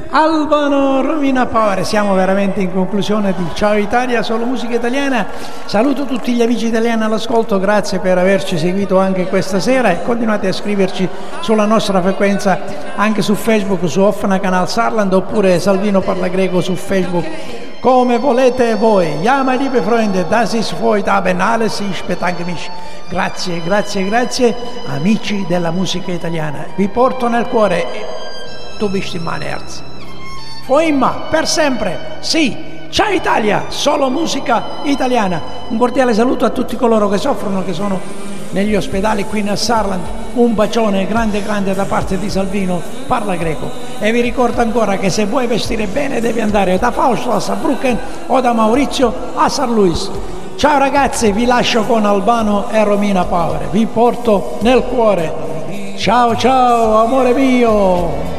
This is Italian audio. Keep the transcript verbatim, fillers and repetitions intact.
Albano Romina Power, siamo veramente in conclusione di Ciao Italia, solo musica italiana. Saluto tutti gli amici italiani all'ascolto, grazie per averci seguito anche questa sera e continuate a scriverci sulla nostra frequenza anche su Facebook, su Offena Canal Saarland oppure Salvino Parla Greco su Facebook, come volete voi. Ja, meine liebe Freunde, das ist für heute Abend alles. Ich bedanke mich. Grazie, grazie, grazie, amici della musica italiana. Vi porto nel cuore, tu bist in mein Herz. Immer, per sempre, sì, ciao Italia, solo musica italiana. Un cordiale saluto a tutti coloro che soffrono, che sono negli ospedali qui nel Saarland. Un bacione grande grande da parte di Salvino Parla Greco. E vi ricordo ancora che se vuoi vestire bene devi andare da Fausto a Saarbrücken o da Maurizio a San Luis. Ciao ragazzi, vi lascio con Albano e Romina Power. Vi porto nel cuore. Ciao ciao, amore mio.